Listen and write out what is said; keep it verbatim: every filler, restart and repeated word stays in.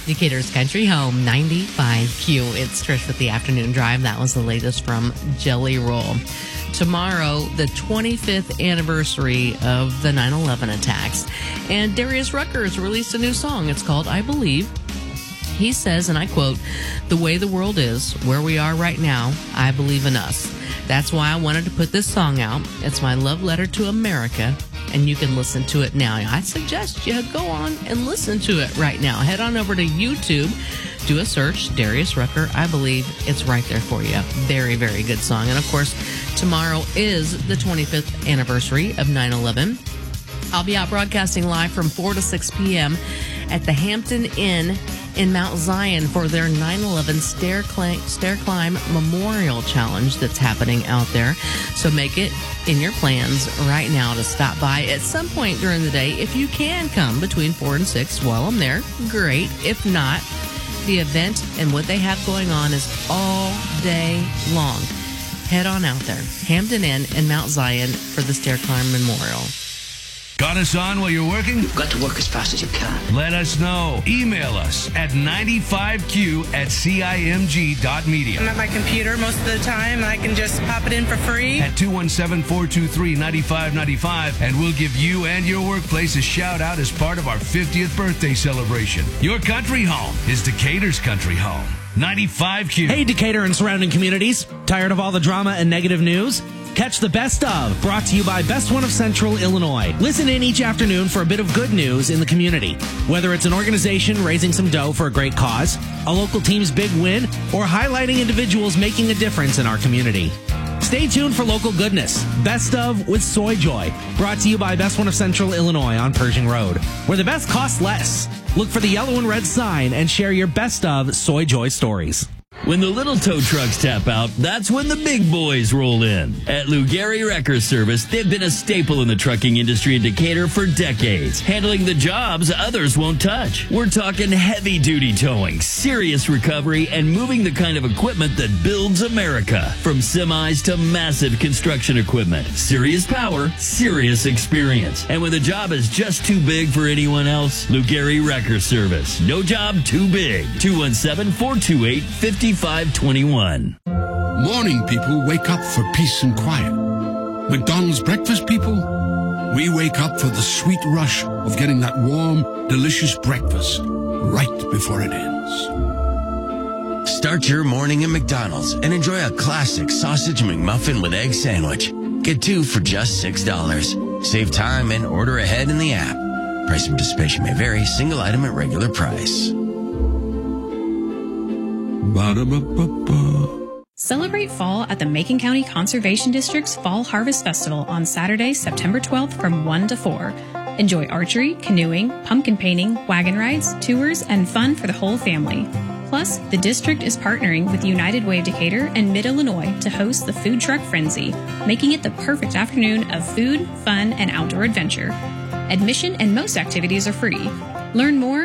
Decatur's Country Home, ninety-five Q. It's Trish with the Afternoon Drive. That was the latest from Jelly Roll. Tomorrow, the twenty-fifth anniversary of the nine eleven attacks. And Darius Ruckers released a new song. It's called I Believe. He says, and I quote, "The way the world is, where we are right now, I believe in us. That's why I wanted to put this song out. It's my love letter to America, and you can listen to it now." I suggest you go on and listen to it right now. Head on over to YouTube, do a search, Darius Rucker, I Believe. It's right there for you. Very, very good song. And of course, tomorrow is the twenty-fifth anniversary of nine eleven. I'll be out broadcasting live from four to six p.m. at the Hampton Inn in Mount Zion for their nine eleven Stair Climb, Stair Climb Memorial Challenge that's happening out there. So make it in your plans right now to stop by at some point during the day. If you can come between four and six while I'm there, great. If not, the event and what they have going on is all day long. Head on out there. Hampton Inn in Mount Zion for the Stair Climb Memorial. Got us on while you're working? You've got to work as fast as you can. Let us know. Email us at ninety-five Q at C I M G dot media. I'm at my computer most of the time. I can just pop it in for free. At two one seven, four two three, nine five nine five, and we'll give you and your workplace a shout out as part of our fiftieth birthday celebration. Your country home is Decatur's country home. ninety-five Q. Hey, Decatur and surrounding communities. Tired of all the drama and negative news? Catch the Best Of, brought to you by Best One of Central Illinois. Listen in each afternoon for a bit of good news in the community. Whether it's an organization raising some dough for a great cause, a local team's big win, or highlighting individuals making a difference in our community. Stay tuned for local goodness. Best Of with Soy Joy, brought to you by Best One of Central Illinois on Pershing Road, where the best costs less. Look for the yellow and red sign and share your Best Of Soy Joy stories. When the little tow trucks tap out, that's when the big boys roll in. At Lou Gehry Wrecker Service, they've been a staple in the trucking industry in Decatur for decades, handling the jobs others won't touch. We're talking heavy-duty towing, serious recovery, and moving the kind of equipment that builds America. From semis to massive construction equipment. Serious power, serious experience. And when the job is just too big for anyone else, Lou Gehry Wrecker Service. No job too big. two one seven, four two eight, five five two one. Morning people wake up for peace and quiet. McDonald's breakfast people, we wake up for the sweet rush of getting that warm, delicious breakfast right before it ends. Start your morning at McDonald's and enjoy a classic sausage McMuffin with egg sandwich. Get two for just six dollars. Save time and order ahead in the app. Price of participation may vary. Single item at regular price. Ba-da-ba-ba-ba. Celebrate fall at the Macon County Conservation District's Fall Harvest Festival on Saturday, September twelfth from one to four. Enjoy archery, canoeing, pumpkin painting, wagon rides, tours, and fun for the whole family. Plus, the district is partnering with United Way of Decatur and Mid-Illinois to host the Food Truck Frenzy, making it the perfect afternoon of food, fun, and outdoor adventure. Admission and most activities are free. Learn more